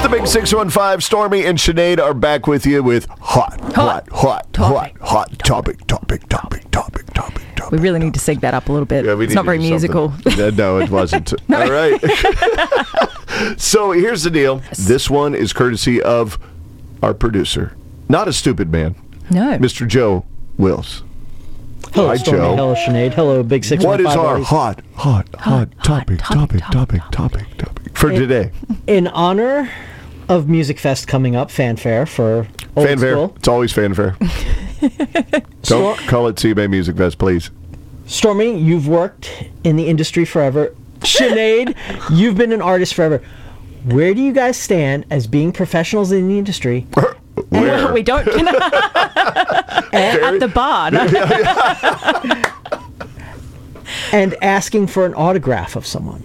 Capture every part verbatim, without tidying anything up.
the Big six one five. Stormy and Sinead are back with you with hot, hot, hot, hot, hot topic, topic, topic, topic, topic, topic. We really need to sync that up a little bit. Yeah, we it's need not to very do musical. something. No, it wasn't. No. All right. So here's the deal. This one is courtesy of our producer. Not a stupid man. No. Mister Joe Wills. Hello, Hi, Stormy. Joe. Hello, Sinead. Hello, Big Six What One is Five our buddies. hot, hot, hot, Hot, topic, hot, topic, topic, topic, topic, topic for It- today? In honor of Music Fest coming up, fanfare for old Fanfare. school. It's always fanfare. Don't call it C B A Music Fest, please. Stormy, you've worked in the industry forever. Sinead, you've been an artist forever. Where do you guys stand as being professionals in the industry Where? we don't. At the bar. No? and asking for an autograph of someone?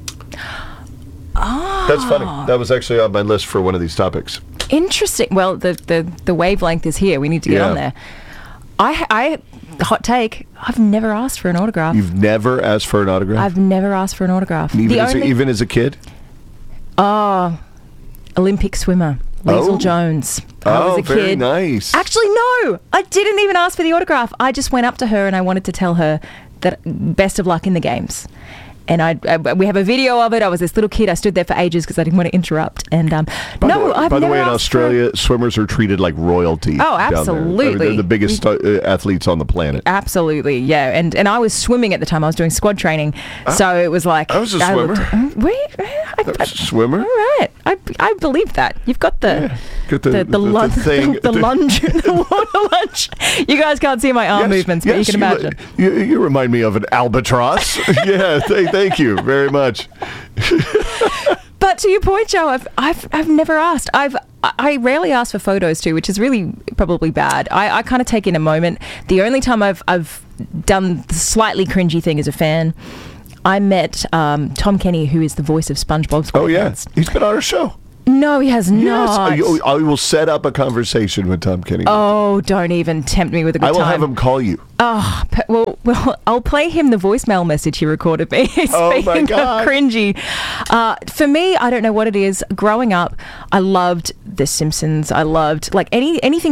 That's funny. That was actually on my list for one of these topics. Interesting. Well, the, the, the wavelength is here. We need to get Yeah. on there. I, I, hot take, I've never asked for an autograph. You've never asked for an autograph? I've never asked for an autograph. even, the as a, only, even as a kid? Oh, Olympic swimmer, Liesl Oh. Jones. I Oh, was a very kid. nice. Actually, no, I didn't even ask for the autograph. I just went up to her and I wanted to tell her that best of luck in the games. And I, I we have a video of it. I was this little kid. I stood there for ages because I didn't want to interrupt. And um, By no, the way, I've by the never way, in asked for- Australia, swimmers are treated like royalty. Oh, down there. I mean, absolutely. they're the biggest uh, athletes on the planet. Absolutely, yeah. And and I was swimming at the time. I was doing squad training, so it was like I was a swimmer. Looked, were you? I, I was a swimmer. All right, I I believe that. You've got the Yeah. Got the- the, the- the, the lun- thing- the, the- lunge, the water lunge. You guys can't see my arm Yes, movements, but yes, you can imagine. You, you remind me of an albatross. yeah, th- thank you very much. But to your point, Joe, I've I've I've never asked. I've I rarely ask for photos too, which is really probably bad. I, I kind of take in a moment. The only time I've I've done the slightly cringy thing as a fan, I met um, Tom Kenny, who is the voice of SpongeBob SquarePants. Oh, yeah. He's been on our show. No, he has Yes. not. I, I will set up a conversation with Tom Kenny. Oh, don't even tempt me with a good I will time. have him call you. Oh, p- well, well, I'll play him the voicemail message he recorded me. Speaking Oh, my God. of cringy, uh, for me, I don't know what it is. Growing up, I loved The Simpsons. I loved like any anything